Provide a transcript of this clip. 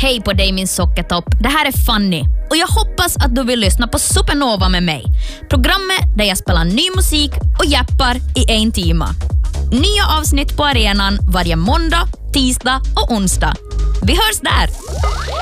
Hej på dig min sockertopp, det här är Fanny och jag hoppas att du vill lyssna på Supernova med mig. Programmet där jag spelar ny musik och jappar i 1 timme. Nya avsnitt på arenan varje måndag, tisdag och onsdag. Vi hörs där!